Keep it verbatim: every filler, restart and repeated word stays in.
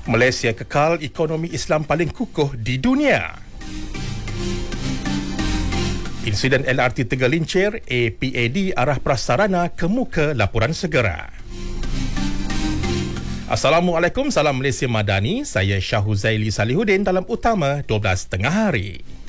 Malaysia kekal ekonomi Islam paling kukuh di dunia. Insiden L R T tergelincir, A P A D arah prasarana ke muka laporan segera. Assalamualaikum, salam Malaysia Madani. Saya Syah Huzaili Salihuddin dalam Utama dua belas tengah hari.